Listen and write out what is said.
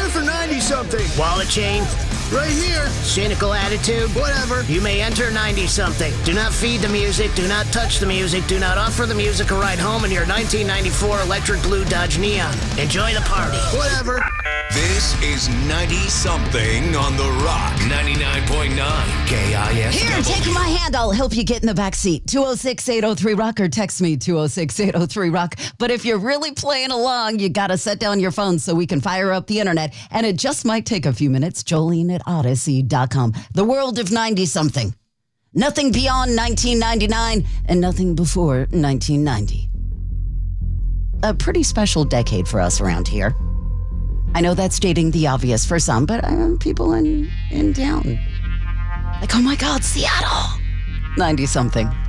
Good for 90-something. Wallet chain? Right here. Cynical attitude? Whatever. You may enter 90-something. Do not feed the music. Do not touch the music. Do not offer the music a ride home in your 1994 electric blue Dodge Neon. Enjoy the party. Whatever. This is 90-something on The Rock. 99.9 KISW. Here, take my hand. I'll help you get in the back seat. 206-803-ROCK or text me 206-803-ROCK. But if you're really playing along, you got to set down your phone so we can fire up the internet. And it just might take a few minutes. Jolene at Odyssey.com. The world of 90-something. Nothing beyond 1999 and nothing before 1990. A pretty special decade for us around here. I know that's stating the obvious for some, but people in town. Like, oh my God, Seattle. 90-something.